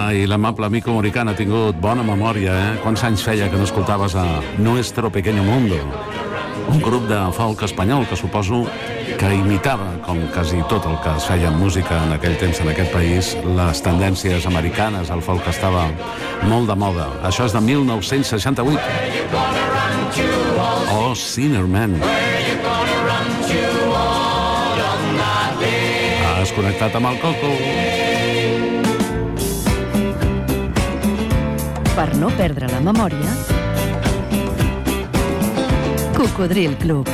Ai, l'amable amico Moricán ha tingut bona memòria, eh? Quants anys feia que no escoltaves a Nuestro Pequeño Mundo? Un grup de folk espanyol que suposo que imitava, com quasi tot el que es feia en música en aquell temps en aquest país, les tendències americanes. El folk estava molt de moda. Això és de 1968. Oh, Sinner Man. Has connectat amb el Coco. Per no perdre la memòria, Cocodril Club.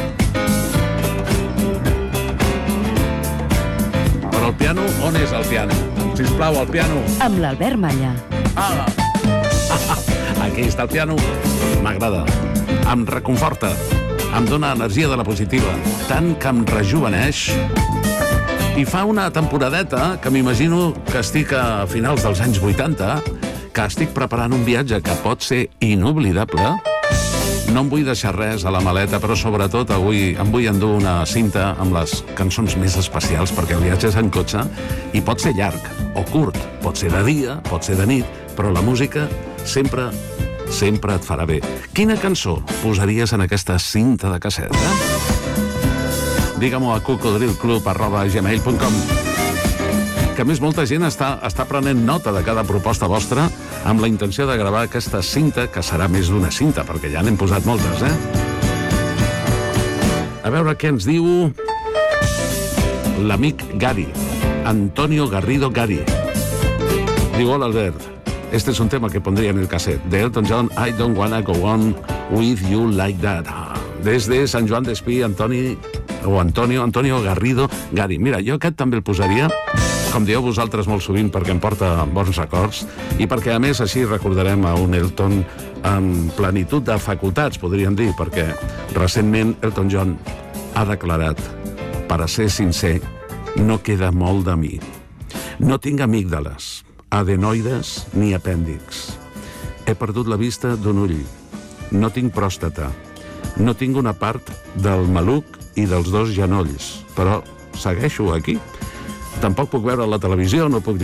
Però el piano, on és el piano? Sisplau, el piano. Amb l'Albert Malla. Ah! Aquí està el piano. M'agrada. Em reconforta. Em dóna energia de la positiva. Tant que em rejuveneix. I fa una temporadeta que m'imagino que estic a finals dels anys 80, que estic preparant un viatge que pot ser inoblidable. No em vull deixar res a la maleta, però sobretot avui em vull endur una cinta amb les cançons més especials, perquè el viatge és en cotxe i pot ser llarg o curt, pot ser de dia, pot ser de nit, però la música sempre et farà bé. Quina cançó posaries en aquesta cinta de casset, Digue-m'ho a cocodrilclub@gmail.com. Que a més molta gent està prenent nota de cada proposta vostra amb la intenció de gravar aquesta cinta, que serà més d'una cinta, perquè ja n'hem posat moltes, A veure què ens diu l'amic Gary, Antonio Garrido Gary. Diu, hola Albert, este es un tema que pondría en el cassette, de Elton John, I Don't Wanna Go On With You Like That. Desde Sant Joan d'Espí, Antonio Garrido Gary. Mira, jo aquest també el posaria, com dieu vosaltres molt sovint, perquè em porta bons records i perquè, a més, així recordarem a un Elton en plenitud de facultats, podríem dir, perquè recentment Elton John ha declarat: per a ser sincer, no queda molt de mi. No tinc amígdales, adenoides ni apèndix. He perdut la vista d'un ull. No tinc pròstata. No tinc una part del maluc i dels dos genolls, però segueixo aquí. Tampoc puc veure la televisió, no puc